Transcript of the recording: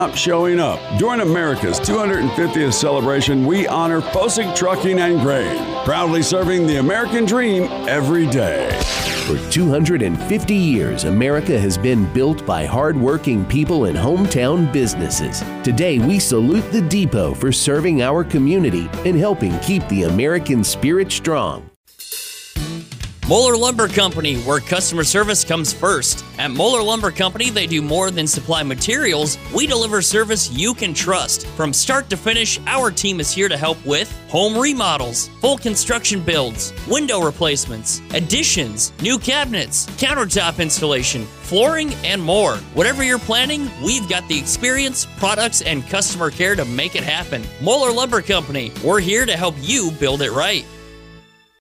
Showing up. During America's 250th celebration, we honor Posick Trucking and Grain, proudly serving the American dream every day. For 250 years, America has been built by hardworking people and hometown businesses. Today, we salute the Depot for serving our community and helping keep the American spirit strong. Moeller Lumber Company, where customer service comes first. At Moeller Lumber Company, they do more than supply materials. We deliver service you can trust. From start to finish, our team is here to help with home remodels, full construction builds, window replacements, additions, new cabinets, countertop installation, flooring, and more. Whatever you're planning, we've got the experience, products, and customer care to make it happen. Moeller Lumber Company, we're here to help you build it right.